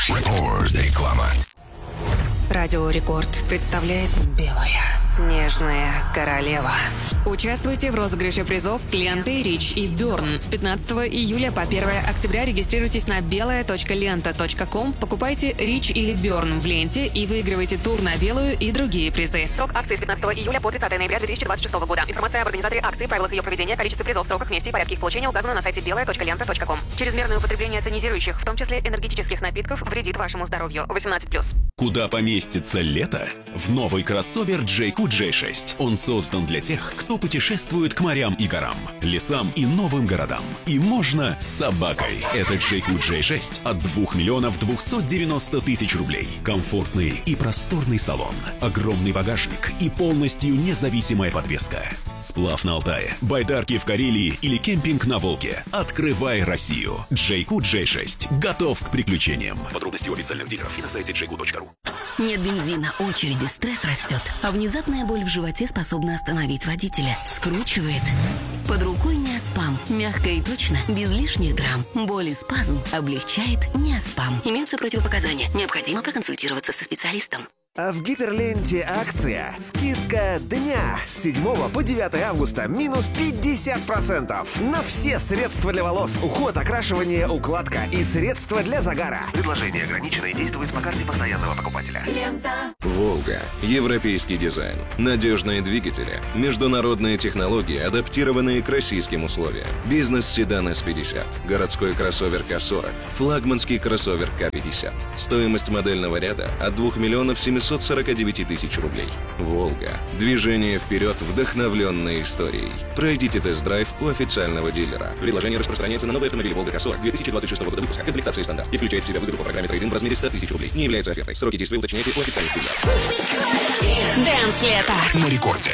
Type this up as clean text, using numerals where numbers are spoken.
Реклама. Радио Рекорд представляет «Белая снежная королева». Участвуйте в розыгрыше призов с лентой Rich и Burn. С 15 июля по 1 октября регистрируйтесь на белая.лента.ком, покупайте Rich или Burn в ленте и выигрывайте тур на белую и другие призы. Срок акции с 15 июля по 30 ноября 2026 года. Информация об организаторе акции, правилах ее проведения, количестве призов, сроках, месте и порядке их получения указана на сайте белая.лента.ком. Чрезмерное употребление тонизирующих, в том числе энергетических напитков, вредит вашему здоровью. 18+. Куда поместится лето? В новый кроссовер JQ J6. Он создан для тех, кто путешествует к морям и горам, лесам и новым городам. И можно с собакой. Это JQ J6 от 2 миллионов 290 тысяч рублей. Комфортный и просторный салон, огромный багажник и полностью независимая подвеска. Сплав на Алтае, байдарки в Карелии или кемпинг на Волге. Открывай Россию. JQ J6 готов к приключениям. Подробности у официальных дилеров и на сайте jq.ru. Нет бензина, очереди, стресс растет. А внезапная боль в животе способна остановить водителя. Скручивает. Под рукой Неоспам. Мягко и точно, без лишних грамм. Боль и спазм облегчает Неоспам. Имеются противопоказания. Необходимо проконсультироваться со специалистом. А в Гиперленте акция «Скидка дня» с 7 по 9 августа минус 50% на все средства для волос, уход, окрашивание, укладка и средства для загара. Предложение ограничено и действует по карте постоянного покупателя. Лента. «Волга». Европейский дизайн. Надежные двигатели. Международные технологии, адаптированные к российским условиям. Бизнес-седан S50. Городской кроссовер К40. Флагманский кроссовер К50. Стоимость модельного ряда от 2 миллионов 749 тысяч рублей. «Волга». Движение вперед, вдохновленное историей. Пройдите тест-драйв у официального дилера. Предложение распространяется на новые автомобили «Волга К40» 2026 года выпуска. Комплектация стандарт. И включает в себя выгоду по программе трейд-ин в размере 100 тысяч рублей. Не является офертой. Сроки действия уточняйте у официальных дилеров. Дэнс лето На Рекорде.